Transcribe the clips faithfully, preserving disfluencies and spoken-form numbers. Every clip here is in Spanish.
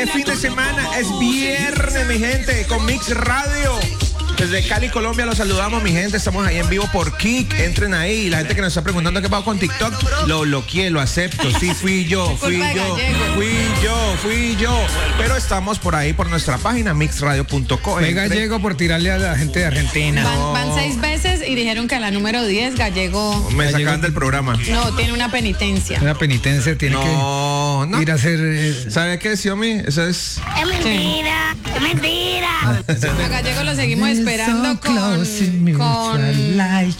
es fin de semana, es viernes, mi gente, con Mix Radio. Desde Cali, Colombia, los saludamos, mi gente. Estamos ahí en vivo por Kik. Entren ahí. La gente que nos está preguntando qué pasó con TikTok, lo bloqueé, lo acepto. Sí, fui yo, fui yo, fui yo, fui yo. Pero estamos por ahí, por nuestra página, mix radio punto co. Fue Gallego por tirarle a la gente de Argentina. Van, No. van seis veces y dijeron que a la número diez, Gallego. Me Gallego. sacan del programa. No, tiene una penitencia. Una penitencia, tiene No, que no. ir a hacer. eh, ¿Sabe qué, Xiomi? Eso es... Es mentira, es mentira. A Gallego lo seguimos esperando con, con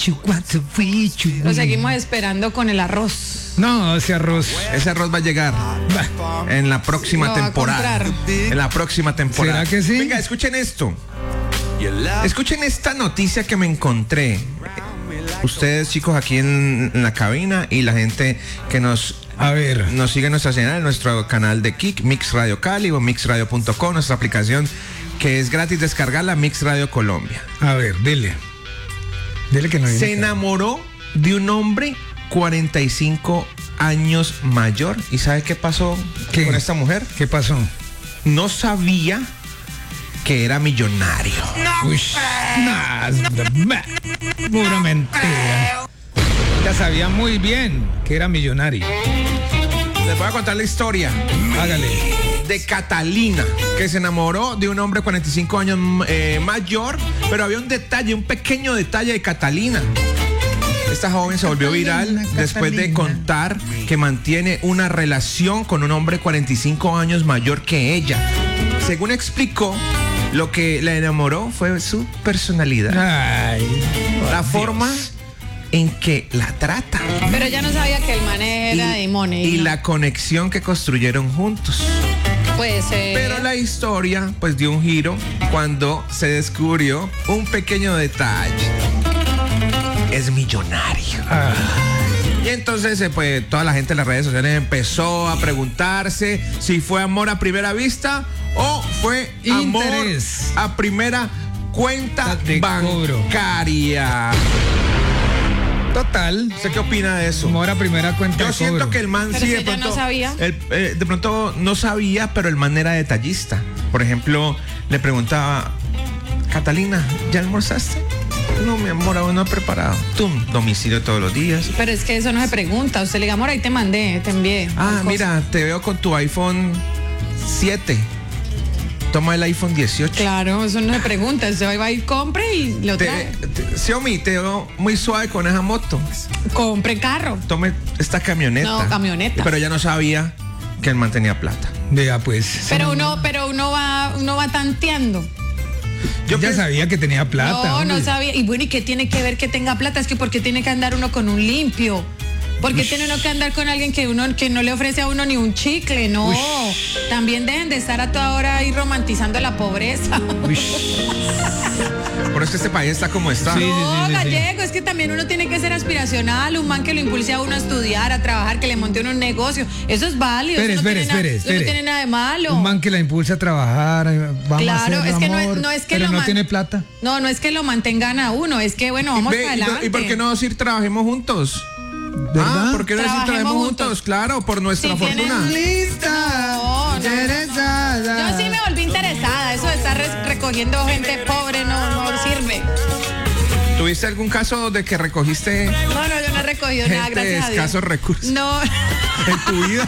lo seguimos esperando con el arroz. No, ese arroz. Ese arroz va a llegar Bah. en la próxima Lo va a temporada. comprar. En la próxima temporada. ¿Será que sí? Venga, escuchen esto. Escuchen esta noticia que me encontré. Ustedes, chicos, aquí en, en la cabina y la gente que nos A ver. nos sigue en nuestra señal, en nuestro canal de Kik, Mix Radio Cali o mix radio punto com, nuestra aplicación que es gratis descargarla, Mix Radio Colombia. A ver, dile. Dile que no viene. Se enamoró de un hombre cuarenta y cinco años mayor. ¿Y sabe qué pasó ¿Qué? con esta mujer? ¿Qué pasó? No sabía que era millonario. Uy, nah, bah, pura mentira. Ya sabía muy bien que era millonario. Les voy a contar la historia Hágale. de Catalina, que se enamoró de un hombre cuarenta y cinco años eh, mayor, pero había un detalle, un pequeño detalle de Catalina. Esta joven se volvió viral Catalina, después de Catalina. contar que mantiene una relación con un hombre cuarenta y cinco años mayor que ella. Según explicó, lo que la enamoró fue su personalidad, Ay, la forma en que la trata Pero ya no sabía que el man era de money. y ¿no? la conexión que construyeron juntos. Puede ser. Pero la historia pues dio un giro cuando se descubrió un pequeño detalle. Es millonario. ah, Y entonces eh, pues toda la gente en las redes sociales empezó a preguntarse si fue amor a primera vista o fue Interés. amor a primera cuenta De cobro. bancaria. total. ¿Usted qué opina de eso? Como era primera cuenta Yo de siento cobro. que el man Pero sí si de ella pronto no sabía. el- eh, de pronto no sabía, pero el man era detallista. Por ejemplo, le preguntaba, Catalina, ¿ya almorzaste? No, mi amor, aún no he preparado. Tum, domicilio todos los días. Pero es que eso no se pregunta. Usted le diga, amor, ahí te mandé, te envié. Ah, Cosas. mira, te veo con tu iPhone siete. Toma el iPhone dieciocho. Claro, eso no se pregunta. Usted va y compre y lo Te, trae. te- Xiaomi, te veo muy suave con esa moto. Compre carro. Tome esta camioneta. No, camioneta. Pero ya no sabía que el man tenía plata. Vea, pues. Pero uno, pero uno va, uno va tanteando. Yo ya pienso- sabía que tenía plata. no, no hombre. sabía. Y bueno, ¿y qué tiene que ver que tenga plata? Es que ¿por qué tiene que andar uno con un limpio? ¿Por qué tiene uno que andar con alguien que uno que no le ofrece a uno ni un chicle? No. También dejen de estar a toda hora ahí romantizando la pobreza. Uy, Por eso este país está como está. Sí, sí, No, sí, sí. Gallego, es que también uno tiene que ser aspiracional, un man que lo impulse a uno a estudiar, a trabajar, que le monte uno un negocio. Eso es válido. Espere, eso no espere, tiene espere, nada, eso no espere. tiene nada de malo. Un man que la impulsa a trabajar, eh, vamos Claro, a hacer es que no es- amor, no es que pero lo no man- tiene plata. No, no es que lo mantengan a uno, es que bueno, vamos Ve, para y no- adelante. ¿Y por qué no decir trabajemos juntos? ¿Verdad? Ah, ¿por qué no decir Trabajemos trabajemos juntos? juntos. Claro, por nuestra Si tienen- fortuna. Lista, No, no, no. interesada. Yo sí me volví interesada. Eso de estar res- recogiendo gente pobre no, no sirve. ¿Tuviste algún caso de que recogiste No, no, yo no he recogido nada, gente de gracias a Dios. escasos recursos No, en tu vida?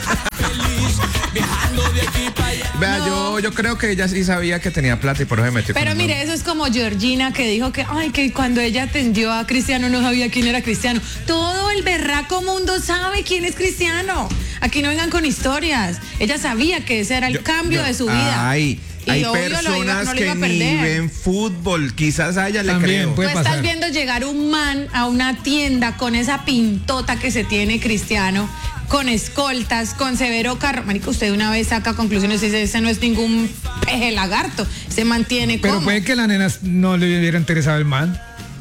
Vea, No. yo, yo creo que ella sí sabía que tenía plata y por eso se metió pero con mire, el eso es como Georgina que dijo que, ay, que cuando ella atendió a Cristiano no sabía quién era Cristiano. Todo el berraco mundo sabe quién es Cristiano. Aquí no vengan con historias. Ella sabía que ese era el Yo- cambio yo- de su vida. Ay, Y hay obvio lo iba- personas no lo que iba a ni perder. ven fútbol. Quizás a ella le También, creo. pues. Tú puede estás pasar. viendo llegar un man a una tienda con esa pintota que se tiene Cristiano, con escoltas, con severo carro. Marico, usted de una vez saca conclusiones y dice, ese no es ningún peje lagarto. Se mantiene Pero como. puede que la nena no le hubiera interesado el man.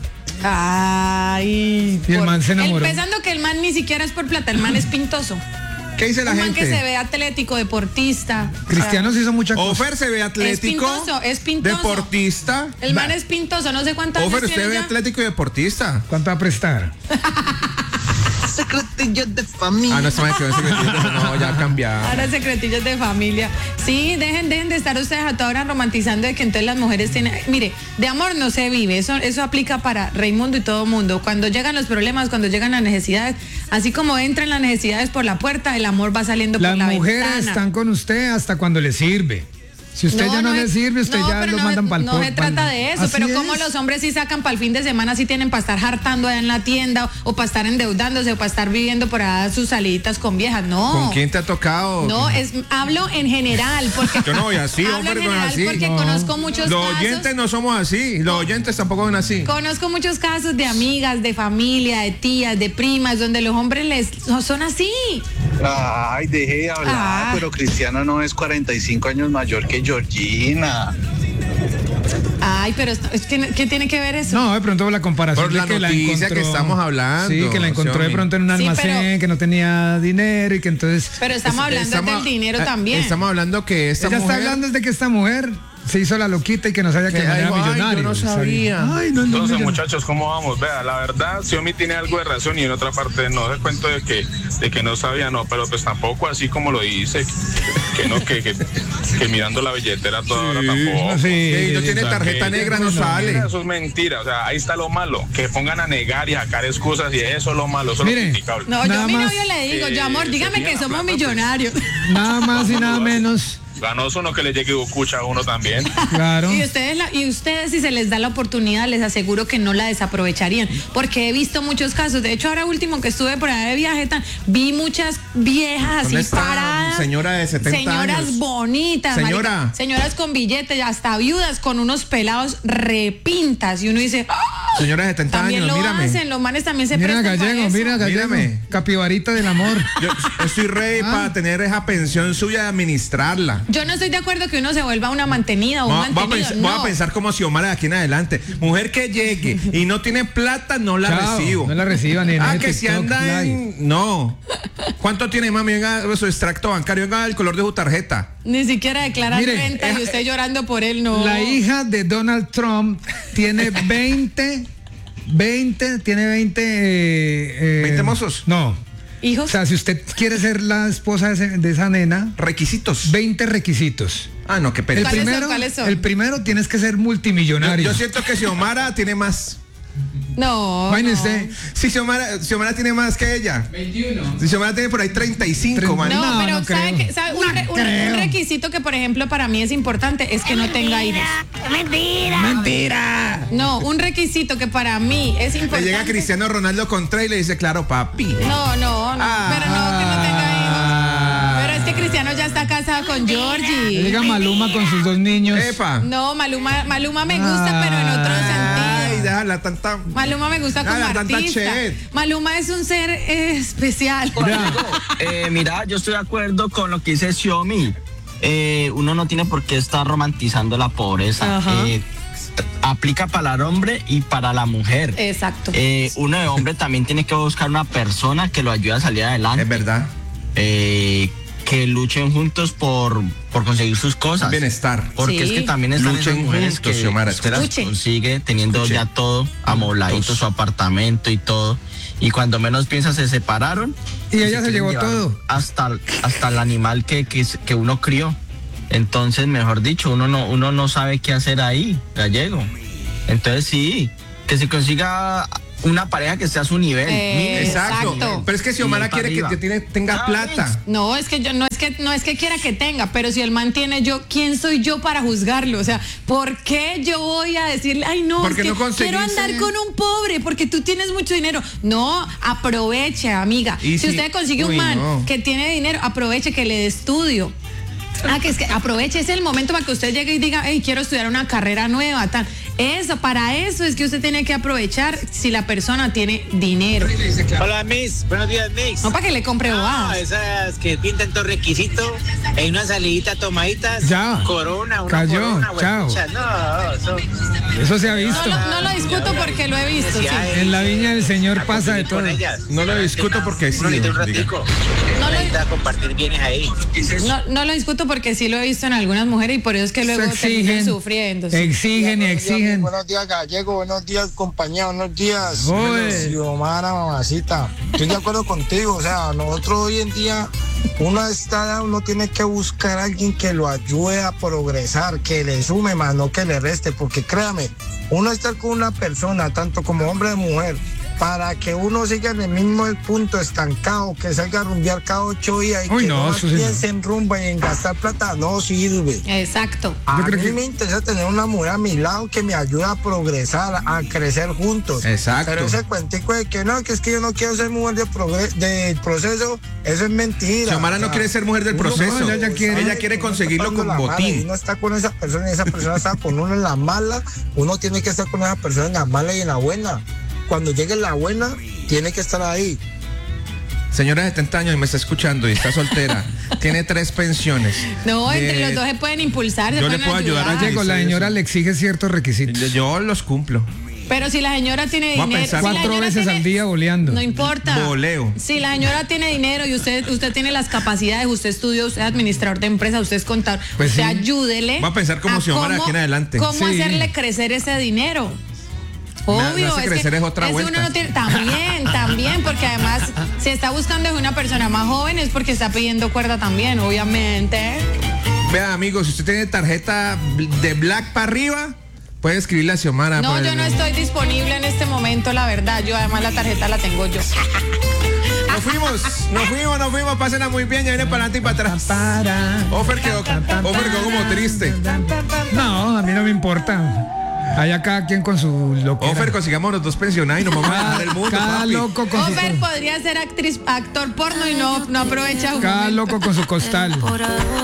Ay. Y el man se enamoró. Empezando que el man ni siquiera es por plata, el man es pintoso. ¿Qué dice la un man gente? que se ve atlético, deportista. Cristiano se hizo muchas cosas. Ofer se ve atlético. Es pintoso, es pintoso. Deportista. El man Va. es pintoso, no sé cuántos Ofer, años usted tiene ve ya. atlético y deportista. ¿Cuánto va a prestar? secretillos de familia. Ah, no se me quedó secretillos, no, ya ha cambiado. Ahora secretillos de familia. Sí, dejen, dejen de estar ustedes a toda hora romantizando de que entonces las mujeres tienen... Mire, de amor no se vive, eso, eso aplica para Raimundo y todo mundo. Cuando llegan los problemas, cuando llegan las necesidades, así como entran las necesidades por la puerta, el amor va saliendo Las por la mujeres ventana. están con usted hasta cuando le sirve. Si usted ya no, le es- sirve, usted no, ya pero lo no mandan es- para el No se trata de eso, Así pero es. como los hombres sí sacan para el fin de semana, sí tienen para estar hartando allá en la tienda, o, o para estar endeudándose, o para estar viviendo por allá sus saliditas con viejas. No. ¿Con quién te ha tocado? No, es, hablo en general, porque Yo no voy así, hablo hombre, en no es general así. porque No. conozco muchos Los casos. oyentes no somos así, los oyentes tampoco son así. Conozco muchos casos de amigas, de familia, de tías, de primas, donde los hombres les son así. Ay, deje de hablar, Ah. pero Cristiano no es cuarenta y cinco años mayor que Georgina. Ay, pero esto- es que ¿qué tiene que ver eso? No, de pronto la comparación Por de la que la noticia encontró. que estamos hablando, Sí, que la encontró de Xiaomi. pronto en un Sí, almacén, pero- que no tenía dinero y que entonces... Pero estamos hablando Estamos- del dinero eh, también. Estamos hablando que esta Ella mujer... está hablando desde que esta mujer se hizo la loquita y que no sabía que Que, el man ay, era ay, yo millonario. no sabía. Ay, no, no, Entonces, no, muchachos, ¿cómo vamos? Vea, la verdad, Xiaomi tiene algo de razón y en otra parte no. Se cuento de que, de que no sabía, no, pero pues tampoco así como lo dice, que no, que, que, que mirando la billetera a toda hora tampoco. sí, Sí, no sí, tiene O sea, tarjeta que- negra, no Eso es sale. mentira, Eso es mentira, o sea, ahí está lo malo, que pongan a negar y a sacar excusas y eso es lo malo, eso Mire, es lo criticable. No, yo Nada a mi más- novio le digo, Eh, yo amor, se dígame pilla que la somos plata, pues. millonarios. Nada más y nada menos. Ganoso no que le llegue cucha a uno también. Claro. Y ustedes, la- y ustedes si se les da la oportunidad, les aseguro que no la desaprovecharían, porque he visto muchos casos. De hecho, ahora último que estuve por allá de viaje, tan, vi muchas viejas ¿Dónde así está paradas. señora de setenta señoras años? bonitas, Señora. marica, señoras con billetes, hasta viudas con unos pelados repintas. Y uno dice, ¡ah! Señora de setenta También años, lo mírame. hacen, los manes también se Mira prestan para Gallego, eso. mira Gallego. Mírame. Capibarita del amor. Yo estoy ready Ah. para tener esa pensión suya y administrarla. Yo no estoy de acuerdo que uno se vuelva una mantenida o un Voy a, voy a mantenido. pensar, voy a no. pensar como Xiomara de aquí en adelante. Mujer que llegue y no tiene plata, no la Chao, recibo. no la reciban ni en Ah, ese que si TikTok anda live. en... No. ¿Cuánto tiene, mami? Venga, su extracto bancario, venga el color de su tarjeta. Ni siquiera declarar Mire, renta eh, y usted llorando por él, no. La hija de Donald Trump tiene veinte, veinte, tiene veinte... eh, eh, ¿veinte mozos? No. Hijos. O sea, si usted quiere ser la esposa de, ese- de esa nena, Requisitos. veinte requisitos. Ah, no, qué El pereza. ¿Cuáles son? primero, ¿Cuáles son? el primero tienes que ser Yo, multimillonario. yo siento que Xiomara tiene más. No. Imagínese. no. Sí, Xiomara, Xiomara tiene más que ella. veintiuno. Sí, Xiomara tiene por ahí treinta y cinco, Treinta- man. No, No, pero no ¿sabe creo. qué? ¿Sabe? Un, re- un- creo. un requisito que, por ejemplo, para mí es importante es que no tenga hijos. Mentira. Mentira. No, un requisito que para mí es Le importante. llega Cristiano Ronaldo con tres y le dice, claro, papi. No, no, no. Ah. pero no, que no tenga hijos. Pero es que Cristiano ya está casado con Le Georgie. llega Maluma con sus dos niños. Epa. No, Maluma, Maluma me gusta, pero en otro Ay, sentido. déjala tanta. Maluma me gusta como Ah, tanta artista. chet. Maluma es un ser eh, especial. Eh, mira, yo estoy de acuerdo con lo que dice Xiaomi. Eh, uno no tiene por qué estar romantizando la pobreza. Ajá. Eh, t- aplica para el hombre y para la mujer. Exacto. Eh, uno de hombre también tiene que buscar una persona que lo ayude a salir adelante. Es verdad. Eh, que luchen juntos por, por conseguir sus cosas. Bienestar. Porque Sí. es que también están Luchen esas mujeres juntos, que Xiomara, usted las escuche. consigue teniendo Escuche. ya todo amobladito, Juntos. su apartamento y todo. Y cuando menos piensa se separaron. Y ella se quieren llevó llevar todo. Hasta, hasta el animal que, que, que uno crió. Entonces, mejor dicho, uno no, uno no sabe qué hacer ahí, Gallego. Entonces sí, que se consiga una pareja que esté a su nivel. Eh, mínimo. Exacto. Exacto. Pero es que Xiomara Y para quiere que arriba. te tiene- tenga Ah, plata. No, es que yo no es que no es que quiera que tenga, pero si el man tiene yo, ¿quién soy yo para juzgarlo? O sea, ¿por qué yo voy a decirle, ay no, Porque es que no conseguiste- quiero andar con un pobre porque tú tienes mucho dinero? No, aproveche, amiga. Y si si- usted consigue Uy, un man no. que tiene dinero, aproveche que le dé estudio. Ah, que es que aproveche, es el momento para que usted llegue y diga, hey, quiero estudiar una carrera nueva, tal. Eso, para eso es que usted tiene que aprovechar si la persona tiene dinero. Hola, Miss. Buenos días, Miss. No para que le compre No, bobadas. esas que pintan todo requisito, en una salidita tomaditas, Ya. corona, una Cayó, corona, chao. huepucha, no, eso. Eso se ha visto. No, lo- no lo discuto porque lo he visto. sí. En la viña del Señor A pasa de convivir todo. con ellas. No lo discuto porque sí, Uno necesita un diga. ratico. No lo- Necesita compartir bienes ahí. No, no lo discuto porque sí lo he visto en algunas mujeres y por eso es que luego Se terminan exigen, sufriendo. sí. exigen y exigen Virgen. Buenos días, Gallego. Buenos días, compañía. Buenos días. Oye. Xiomara, mamacita. Estoy de acuerdo contigo. O sea, nosotros hoy en día, uno está, uno tiene que buscar a alguien que lo ayude a progresar, que le sume más, no que le reste. Porque créame, uno estar con una persona, tanto como hombre o mujer, para que uno siga en el mismo punto estancado, que salga a rumbear cada ocho días y Uy, que no, no eso sí piense en rumba y en gastar plata, no sirve. Exacto. A Yo creo mí que- me interesa tener una mujer a mi lado que me ayude a progresar, a crecer juntos. Exacto. Pero ese cuentico de que no, que es que yo no quiero ser mujer de progre- del proceso, eso es mentira. Xiomara no quiere ser mujer del uno proceso. cuando ella quiere- Ella sabe quiere que uno conseguirlo está con pasando la mala y botín. uno está con esa persona y esa persona está con uno en la mala, uno tiene que estar con esa persona en la mala y en la buena. Cuando llegue la buena, tiene que estar ahí. Señora de setenta años y me está escuchando y está soltera. Tiene tres pensiones. No, entre De- los dos se pueden impulsar, se Yo le pueden puedo ayudar a ayudar. Diego. Gallego, la Eso, señora eso. le exige ciertos requisitos. Yo, yo los cumplo. Pero si la señora tiene Voy a dinero, pensar. si la Cuatro señora veces tiene- al día boleando. No importa. Voleo. Si la señora tiene dinero y usted usted tiene las capacidades, usted estudió, usted es administrador de empresa, usted es contador, Pues usted sí. ayúdele. Voy a pensar como Xiomara cómo- aquí en adelante. ¿Cómo Sí. hacerle crecer ese dinero? Me- me Obvio, hace es crecer que es otra ese vuelta. uno no tiene, también, también, porque además si está buscando de una persona más joven es porque está pidiendo cuerda también, obviamente. Vea, amigos, si usted tiene tarjeta de Black para arriba, puede escribirle a Xiomara. No, por yo el- no estoy disponible en este momento, la verdad. Yo además la tarjeta la tengo yo. Nos fuimos, nos fuimos, nos fuimos. Pásenla muy bien, ya viene para adelante y para atrás. Ofer quedó, Ofer quedó como triste. No, a mí no me importa. Allá cada quien con su loquera. Ofer, consigamos los dos pensionados y nos vamos a cada, dejar el mundo, cada papi. loco con su, Ofer podría ser actriz, actor porno y no, no aprovecha. un cada momento. loco con su costal.